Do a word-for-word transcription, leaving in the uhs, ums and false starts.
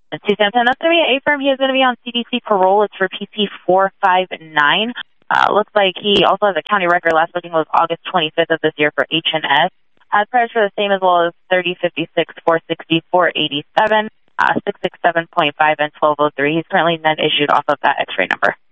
And two seven ten, that's going to be an A-firm. He is going to be on C D C parole. It's for P C four five nine. Uh, looks like he also has a county record. Last booking was August twenty-fifth of this year for H and S. Has priors for the same as well as thirty fifty-six, four sixty, four eighty-seven, uh, six sixty-seven point five, and twelve oh three. He's currently net issued off of that X-ray number.